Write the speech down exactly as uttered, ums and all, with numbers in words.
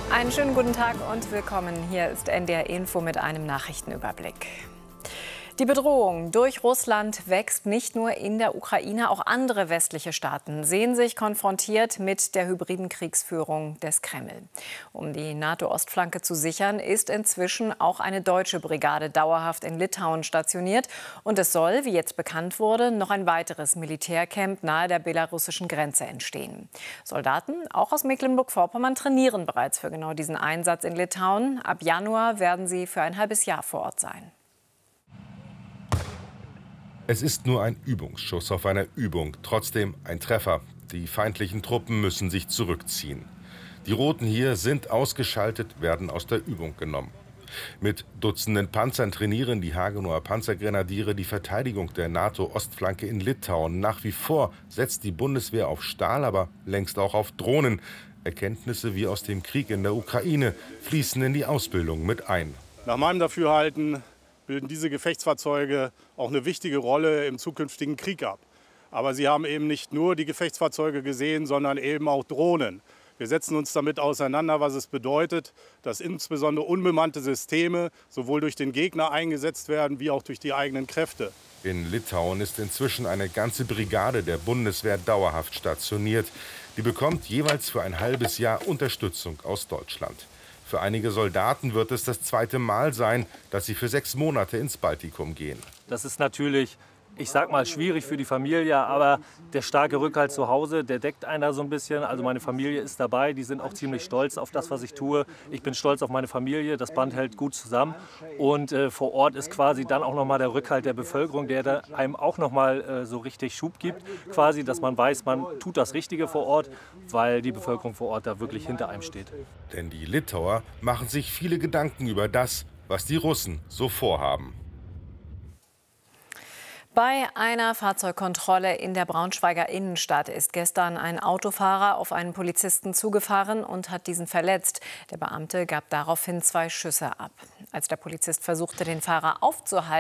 Einen schönen guten Tag und willkommen. Hier ist N D R Info mit einem Nachrichtenüberblick. Die Bedrohung durch Russland wächst nicht nur in der Ukraine, auch andere westliche Staaten sehen sich konfrontiert mit der hybriden Kriegsführung des Kreml. Um die NATO-Ostflanke zu sichern, ist inzwischen auch eine deutsche Brigade dauerhaft in Litauen stationiert. Und es soll, wie jetzt bekannt wurde, noch ein weiteres Militärcamp nahe der belarussischen Grenze entstehen. Soldaten, auch aus Mecklenburg-Vorpommern, trainieren bereits für genau diesen Einsatz in Litauen. Ab Januar werden sie für ein halbes Jahr vor Ort sein. Es ist nur ein Übungsschuss auf einer Übung, trotzdem ein Treffer. Die feindlichen Truppen müssen sich zurückziehen. Die Roten hier sind ausgeschaltet, werden aus der Übung genommen. Mit Dutzenden Panzern trainieren die Hagenower Panzergrenadiere die Verteidigung der NATO-Ostflanke in Litauen. Nach wie vor setzt die Bundeswehr auf Stahl, aber längst auch auf Drohnen. Erkenntnisse wie aus dem Krieg in der Ukraine fließen in die Ausbildung mit ein. Nach meinem Dafürhalten bilden diese Gefechtsfahrzeuge auch eine wichtige Rolle im zukünftigen Krieg ab. Aber sie haben eben nicht nur die Gefechtsfahrzeuge gesehen, sondern eben auch Drohnen. Wir setzen uns damit auseinander, was es bedeutet, dass insbesondere unbemannte Systeme sowohl durch den Gegner eingesetzt werden, wie auch durch die eigenen Kräfte. In Litauen ist inzwischen eine ganze Brigade der Bundeswehr dauerhaft stationiert. Die bekommt jeweils für ein halbes Jahr Unterstützung aus Deutschland. Für einige Soldaten wird es das zweite Mal sein, dass sie für sechs Monate ins Baltikum gehen. Das ist natürlich, ich sag mal, schwierig für die Familie, aber der starke Rückhalt zu Hause, der deckt einer so ein bisschen. Also meine Familie ist dabei, die sind auch ziemlich stolz auf das, was ich tue. Ich bin stolz auf meine Familie, das Band hält gut zusammen. Und äh, vor Ort ist quasi dann auch noch mal der Rückhalt der Bevölkerung, der da einem auch noch mal äh, so richtig Schub gibt, quasi, dass man weiß, man tut das Richtige vor Ort, weil die Bevölkerung vor Ort da wirklich hinter einem steht. Denn die Litauer machen sich viele Gedanken über das, was die Russen so vorhaben. Bei einer Fahrzeugkontrolle in der Braunschweiger Innenstadt ist gestern ein Autofahrer auf einen Polizisten zugefahren und hat diesen verletzt. Der Beamte gab daraufhin zwei Schüsse ab. Als der Polizist versuchte, den Fahrer aufzuhalten,